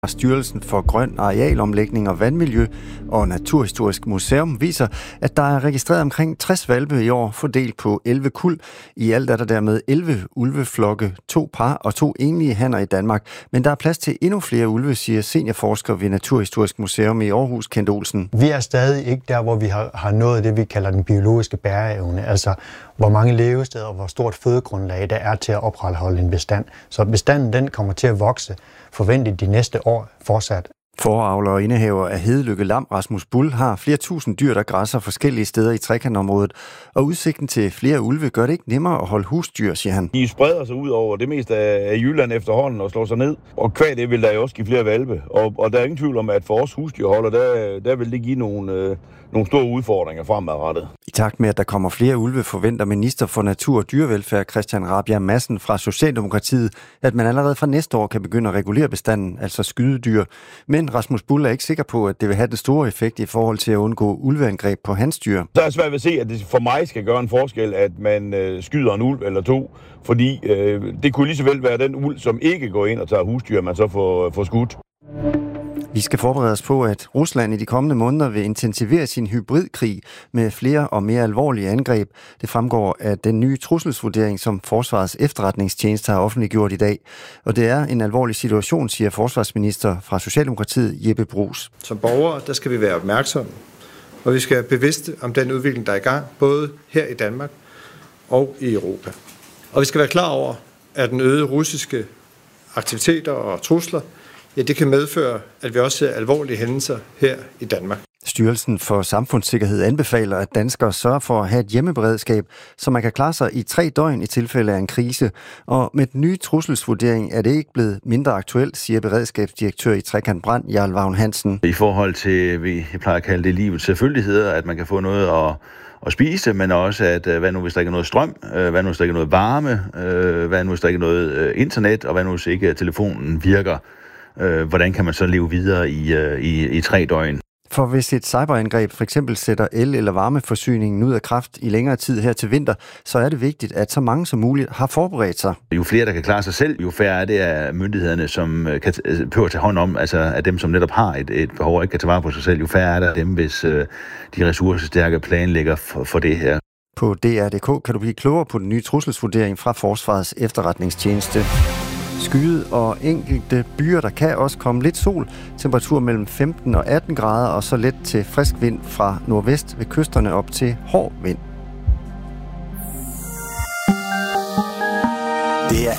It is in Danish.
Styrelsen for Grøn Arealomlægning og Vandmiljø og Naturhistorisk Museum viser, at der er registreret omkring 60 hvalpe i år, fordelt på 11 kuld. I alt er der dermed 11 ulveflokke, 2 par og 2 enlige hanner i Danmark. Men der er plads til endnu flere ulve, siger seniorforsker ved Naturhistorisk Museum i Aarhus, Kent Olsen. Vi er stadig ikke der, hvor vi har nået det, vi kalder den biologiske bæreevne. Altså, hvor mange levesteder og hvor stort fødegrundlag der er til at opretholde en bestand. Så bestanden den kommer til at vokse forventet de næste år fortsat. Fåreavler og indehaver af Hedelykke Lam, Rasmus Bull, har flere tusind dyr, der græsser forskellige steder i trekantområdet. Og udsigten til flere ulve gør det ikke nemmere at holde husdyr, siger han. De spreder sig ud over det meste af Jylland efterhånden og slår sig ned. Og kvad det vil der jo også give flere hvalpe. Og der er ingen tvivl om, at for os husdyrholder, der vil det give nogle store udfordringer fremadrettet. I takt med, at der kommer flere ulve, forventer minister for natur og dyrevelfærd Christian Rabjerg Madsen fra Socialdemokratiet, at man allerede fra næste år kan begynde at regulere bestanden, altså skydedyr. Men Rasmus Bull er ikke sikker på, at det vil have den store effekt i forhold til at undgå ulveangreb på hans dyr. Så er jeg svært ved at se, at det for mig skal gøre en forskel, at man skyder en ulv eller to, fordi det kunne lige så vel være den ulv, som ikke går ind og tager husdyr, man så får skudt. Vi skal forberede os på, at Rusland i de kommende måneder vil intensivere sin hybridkrig med flere og mere alvorlige angreb. Det fremgår af den nye trusselsvurdering, som Forsvarets efterretningstjeneste har offentliggjort i dag. Og det er en alvorlig situation, siger forsvarsminister fra Socialdemokratiet, Jeppe Bruus. Som borgere, der skal vi være opmærksomme, og vi skal være bevidste om den udvikling, der er i gang, både her i Danmark og i Europa. Og vi skal være klar over, at den øgede russiske aktiviteter og trusler, ja, det kan medføre, at vi også ser alvorlige hændelser her i Danmark. Styrelsen for Samfundssikkerhed anbefaler, at danskere sørger for at have et hjemmeberedskab, så man kan klare sig i 3 døgn i tilfælde af en krise. Og med den nye trusselsvurdering er det ikke blevet mindre aktuelt, siger beredskabsdirektør i Trekant Brand, Jarl Vagn Hansen. I forhold til, vi plejer at kalde det livets selvfølgeligheder, at man kan få noget at spise, men også, at hvad nu hvis der ikke er noget strøm, hvad nu hvis der ikke er noget varme, hvad nu hvis der ikke er noget internet, og hvad nu hvis ikke telefonen virker. Hvordan kan man så leve videre i 3 døgn? For hvis et cyberangreb for eksempel sætter el- eller varmeforsyningen ud af kraft i længere tid her til vinter, så er det vigtigt, at så mange som muligt har forberedt sig. Jo flere, der kan klare sig selv, jo færre er det af myndighederne, som kan prøve at tage hånd om, altså af dem, som netop har et behov og ikke kan tage vare på sig selv, jo færre er der af dem, hvis de ressourcestærke planlægger for det her. På DR.dk kan du blive klogere på den nye trusselsvurdering fra Forsvarets efterretningstjeneste. Skyet og enkelte byer, der kan også komme lidt sol. Temperatur mellem 15 og 18 grader, og så let til frisk vind fra nordvest ved kysterne op til hård vind. Det er